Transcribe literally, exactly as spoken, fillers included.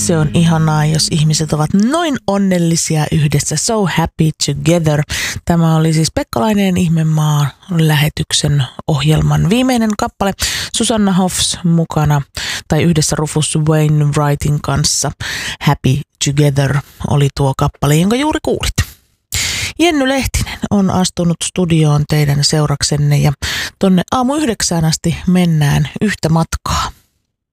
Se on ihanaa, jos ihmiset ovat noin onnellisia yhdessä. So happy together. Tämä oli siis Pekkalainen Ihmemaa lähetyksen ohjelman viimeinen kappale. Susanna Hoffs mukana tai yhdessä Rufus Wainwrightin kanssa. Happy Together oli tuo kappale, jonka juuri kuulit. Jenny Lehtinen on astunut studioon teidän seuraksenne ja tonne aamu yhdeksään asti mennään yhtä matkaa.